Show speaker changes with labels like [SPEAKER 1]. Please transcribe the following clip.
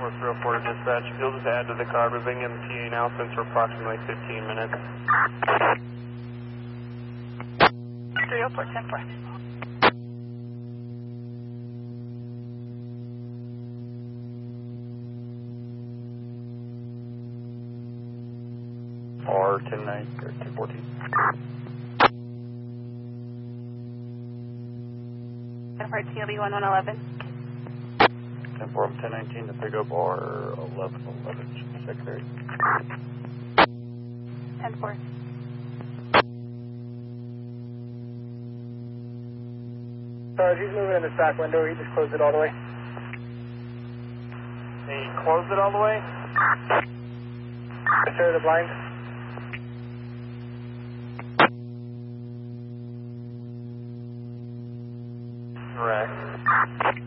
[SPEAKER 1] 4304 to dispatch. You'll just add to the car. We've been getting TA now since for approximately 15 minutes.
[SPEAKER 2] 304, 10-4.
[SPEAKER 1] Or 10-9 or 214.
[SPEAKER 2] 10-4, TLB 1111.
[SPEAKER 1] 10-4, 1019 to pick up or 1111 secretary.
[SPEAKER 2] 10-4.
[SPEAKER 3] He's moving in this back window. He just closed it all the way.
[SPEAKER 1] He closed it all the way?
[SPEAKER 3] Clear the blind.
[SPEAKER 1] Correct.